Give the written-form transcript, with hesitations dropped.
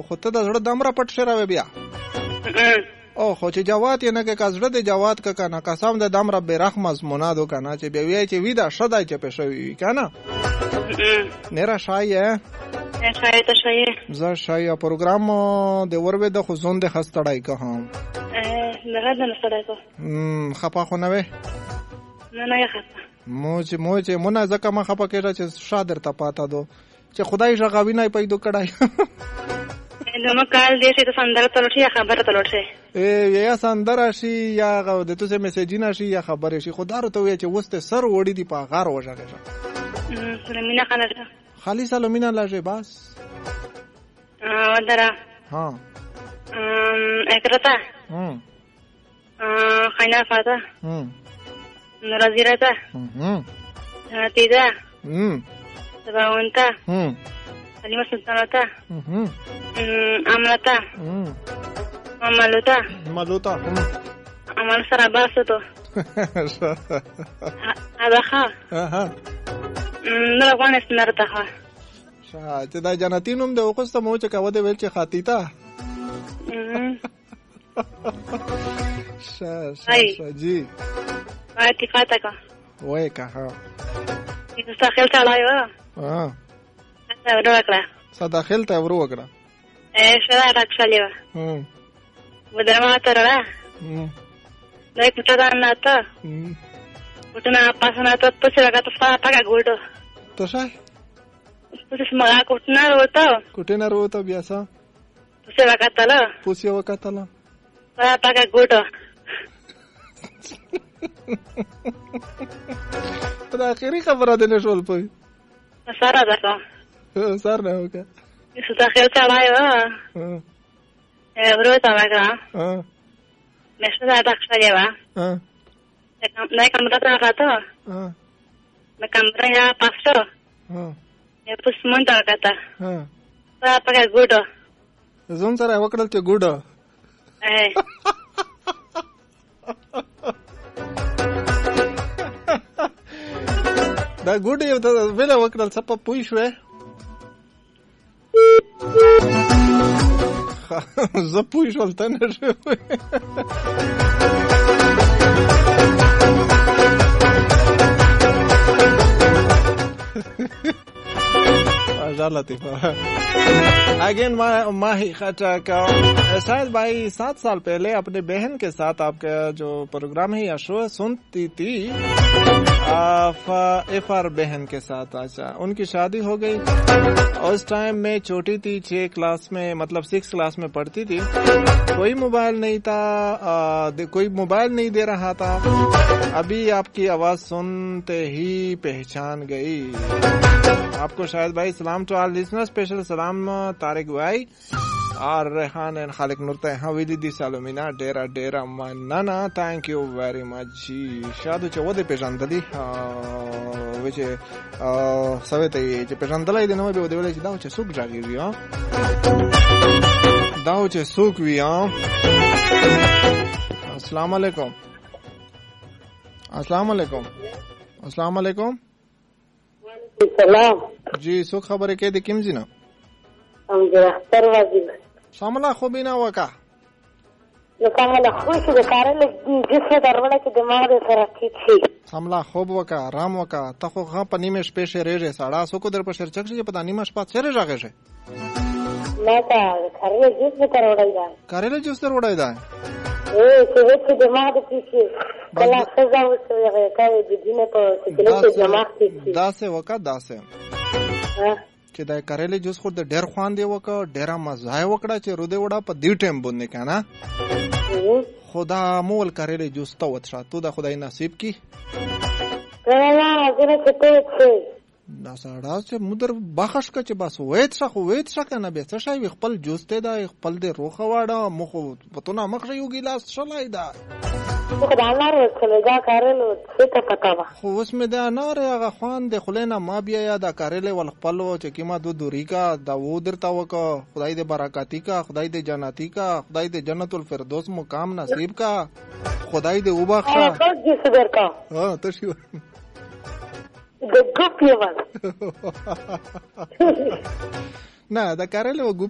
خو ته د زړه دمره پټ شراوې بیا او خو چې جوات یې نه کې کا زړه د جوات کا کنه قسم د دمره برحم مضمونه دو کنه چې بیا وی چې وی دا شدای چې پښوی کنه نرا شای شای ته شای ز شای پروګرام د وروې د خو زون د خستړای که هم نه نه سړای کو خپه خو نه وې نه خپه موچ مونږه ځکه ما خپه کېږه چې شادر ته پاته دو چې خدای ژغاوی نه پیدا کړای نو کال دې ته سندره تلوشي خبره تلوشي یا سندره شي یا غو د توسه میسجینه شي یا خبره شي خدای ته وی چې وسته سر وړي دی په غار وژغه سلمینا خالصه خالی سلمینا لاجه بس ودرا ها اکرتا خینا فاتا نرازیرتا تیزا سباونتا حلیمه سلطانتا عملتا مالوتا عمل سر عباسو ادخا نو افغانستان نرتخا چې دا جنتینوم د وقسته مو چې کاوه دی ویل چې خاطیتا شا جی اتفاقا کا وای کا ها داخل ته لایو ها ورو وکړه داخل ته ورو وکړه شدا راکشالیو ودرما ترلا دای پټا نه تا پټنا پاسنا ته پڅ لگا ته پاګه ګوډو ته شای پڅ ما کوټنا وته کوټنا وته بیا سا پڅ لگا تلا پوسي وکاتلا پاګه ګوډو دا اخیری خبره ده نشول پوي سارا ده سار نه وکا eso داخل ته لایو ورو ته راغلا نشه دا راکشالیو نه کمره ته راته me cambié ya pasó pues monta kata pakai gudo zon sara wakal te gudo da gudo yo vela wakal sapa pui shwe za pui shol tane shwe लतीफ़ा अगेन माही खटा का शायद भाई 7 साल पहले अपने बहन के साथ आपका जो प्रोग्राम है या शो सुनती थी एफआर बहन के साथ। अच्छा, उनकी शादी हो गई। उस टाइम में छोटी थी, 6 क्लास में, मतलब 6 क्लास में पढ़ती थी। कोई मोबाइल नहीं था, कोई मोबाइल नहीं दे रहा था। अभी आपकी आवाज सुनते ही पहचान गई। आपको शायद भाई सलाम टू ऑल लिसनर, स्पेशल सलाम तारिक भाई और रेहान एंड खालिक नूरता हवेली दी सालोमिना डेरा डेरा मानना। थैंक यू वेरी मच जी। शायद चौदह पेशानदली विचे सवेते जे पेशानदला इदे नवे बेवदे वेले दाव चे सुख जागी जी हां दाव चे सुख वी हां। अस्सलाम वालेकुम, अस्सलाम वालेकुम, अस्सलाम वालेकुम। सलाम जी, सुख खबर के दे किम जी ना हम जरा वाजिब सामला خوبینا وکا نو کامله خوش د کارل جسه درونه کې دماغ سره کیږي सामला خوب وکا رام وکا تخو غا پنیمه سپیشه ریجه ساړه سو کو در په شرچک چې په دانی مش پات سره راغې شه نه تا کارل جسه تر وړای دا کارل جوس تر وړای دا چې دماغ کیږي کله څنګه وسوي کوي د دینه په سکلې دماغ کیږي داسه وکا داسه چې دا کارل جوس خو د ډیر خوان دی وکا ډیر مزه وکړه چې رو دې وړه په دی ټیم باندې کنه خدا مول کارل جوس ته وڅا تو دا خدای نصیب کی دا ساړه چې مدر باخش کا چې بس وېت څه کنه به څه شي خپل جوس ته دا خپل دې روخه واړه مخ پتونه مخ یو ګلاس شلای دا خدا انار وکړه کارل څه ته پتا و خو اوس مې دا انار هغه خوان د خلینا ما بیا یا دا کارل ول خپل چې کیما دو دوری کا دا و درتا وک خدای دې برکاتی کا خدای دې جنتی کا خدای دې جنت الفردوس مقام نصیب کا خدای دې وبخښه جوس درکا ها ته شو د ګپ یو نه دا کارل و